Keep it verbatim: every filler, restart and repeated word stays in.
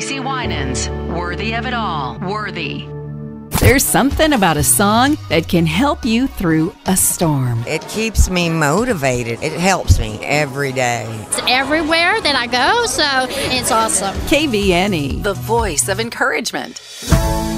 CeCe Winans. Worthy of it all. Worthy. There's something about a song that can help you through a storm. It keeps me motivated. It helps me every day. It's everywhere that I go, so it's awesome. K V N E, The voice of encouragement.